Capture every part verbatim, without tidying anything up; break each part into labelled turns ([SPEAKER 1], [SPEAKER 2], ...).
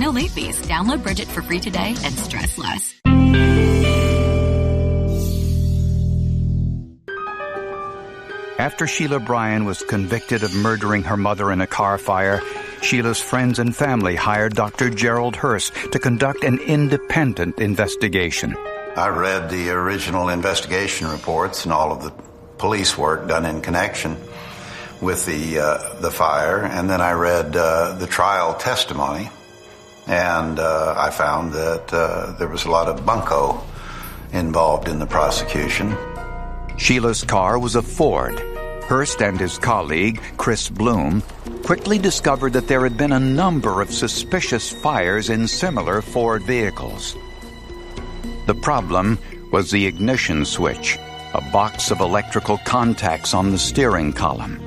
[SPEAKER 1] no late fees. Download Bridget for free today and stress less.
[SPEAKER 2] After Sheila Bryan was convicted of murdering her mother in a car fire, Sheila's friends and family hired Doctor Gerald Hurst to conduct an independent investigation.
[SPEAKER 3] I read the original investigation reports and all of the police work done in connection with the uh, the fire, and then I read uh, the trial testimony, and uh, I found that uh, there was a lot of bunco involved in the prosecution.
[SPEAKER 2] Sheila's car was a Ford. Hurst and his colleague, Chris Bloom, quickly discovered that there had been a number of suspicious fires in similar Ford vehicles. The problem was the ignition switch, a box of electrical contacts on the steering column.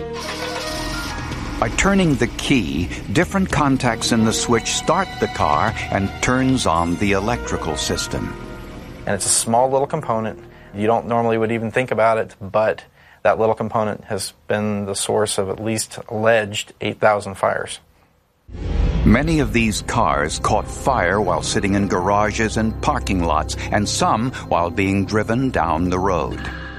[SPEAKER 2] By turning the key, different contacts in the switch start the car and turns on the electrical system.
[SPEAKER 4] And it's a small little component. You don't normally would even think about it, but that little component has been the source of at least alleged eight thousand fires.
[SPEAKER 2] Many of these cars caught fire while sitting in garages and parking lots, and some while being driven down the road.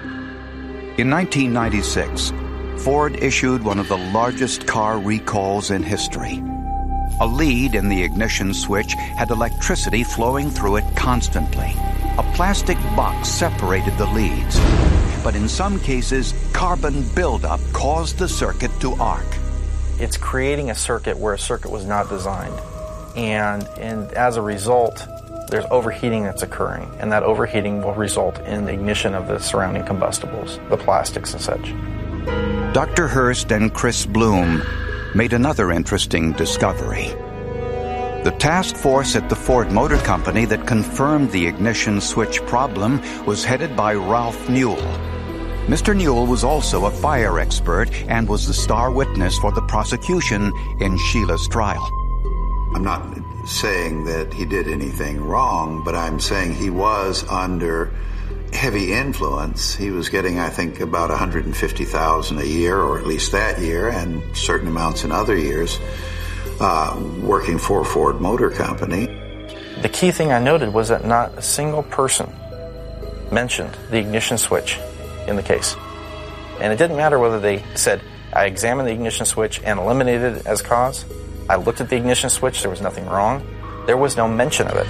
[SPEAKER 2] In nineteen ninety-six, Ford issued one of the largest car recalls in history. A lead in the ignition switch had electricity flowing through it constantly. A plastic box separated the leads, but in some cases, carbon buildup caused the circuit to arc.
[SPEAKER 4] It's creating a circuit where a circuit was not designed. And, and as a result, there's overheating that's occurring, and that overheating will result in the ignition of the surrounding combustibles, the plastics and such.
[SPEAKER 2] Doctor Hurst and Chris Bloom made another interesting discovery. The task force at the Ford Motor Company that confirmed the ignition switch problem was headed by Ralph Newell. Mister Newell was also a fire expert and was the star witness for the prosecution in Sheila's trial.
[SPEAKER 3] I'm not saying that he did anything wrong, but I'm saying he was under heavy influence. He was getting, I think, about one hundred fifty thousand dollars a year, or at least that year, and certain amounts in other years, uh, working for Ford Motor Company.
[SPEAKER 4] The key thing I noted was that not a single person mentioned the ignition switch in the case. And it didn't matter whether they said, I examined the ignition switch and eliminated it as cause. I looked at the ignition switch, there was nothing wrong. There was no mention of it.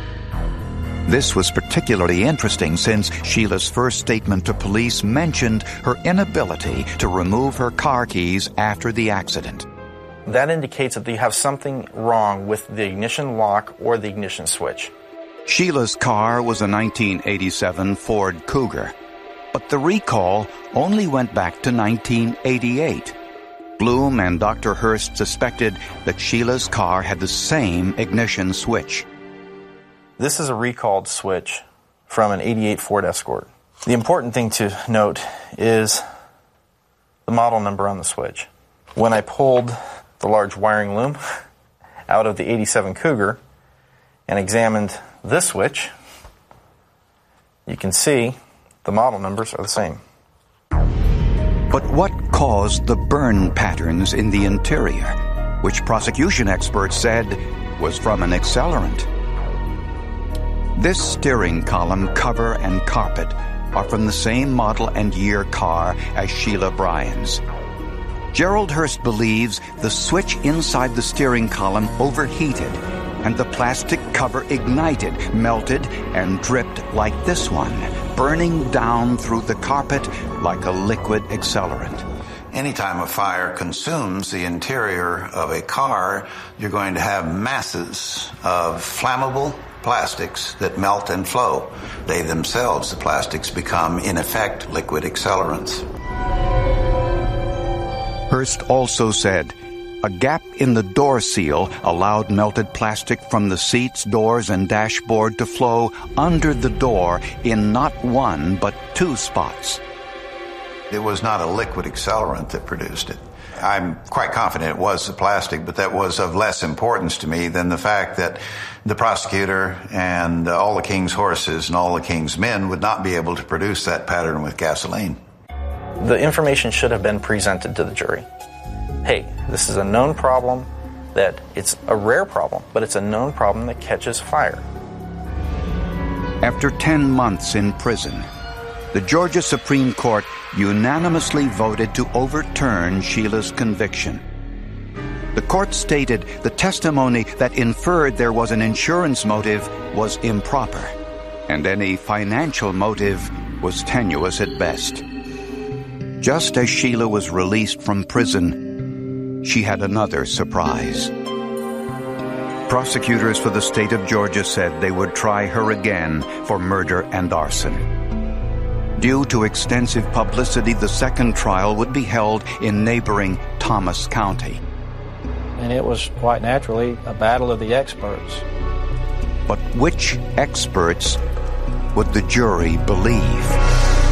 [SPEAKER 2] This was particularly interesting since Sheila's first statement to police mentioned her inability to remove her car keys after the accident.
[SPEAKER 4] That indicates that you have something wrong with the ignition lock or the ignition switch.
[SPEAKER 2] Sheila's car was a nineteen eighty-seven Ford Cougar, but the recall only went back to nineteen eighty-eight. Bloom and Doctor Hurst suspected that Sheila's car had the same ignition switch.
[SPEAKER 4] This is a recalled switch from an eighty-eight Ford Escort. The important thing to note is the model number on the switch. When I pulled the large wiring loom out of the eighty-seven Cougar and examined this switch, you can see the model numbers are the same.
[SPEAKER 2] But what caused the burn patterns in the interior, which prosecution experts said was from an accelerant? This steering column, cover, and carpet are from the same model and year car as Sheila Bryan's. Gerald Hurst believes the switch inside the steering column overheated, and the plastic cover ignited, melted, and dripped like this one, burning down through the carpet like a liquid accelerant.
[SPEAKER 3] Anytime a fire consumes the interior of a car, you're going to have masses of flammable plastics that melt and flow. They themselves, the plastics, become, in effect, liquid accelerants.
[SPEAKER 2] Hurst also said a gap in the door seal allowed melted plastic from the seats, doors, and dashboard to flow under the door in not one but two spots.
[SPEAKER 3] It was not a liquid accelerant that produced it. I'm quite confident it was the plastic, but that was of less importance to me than the fact that the prosecutor and all the king's horses and all the king's men would not be able to produce that pattern with gasoline.
[SPEAKER 4] The information should have been presented to the jury. Hey, this is a known problem. that it's a rare problem, but it's a known problem that catches fire.
[SPEAKER 2] After ten months in prison, the Georgia Supreme Court unanimously voted to overturn Sheila's conviction. The court stated the testimony that inferred there was an insurance motive was improper, and any financial motive was tenuous at best. Just as Sheila was released from prison, she had another surprise. Prosecutors for the state of Georgia said they would try her again for murder and arson. Due to extensive publicity, the second trial would be held in neighboring Thomas County.
[SPEAKER 5] And it was quite naturally a battle of the experts.
[SPEAKER 2] But which experts would the jury believe?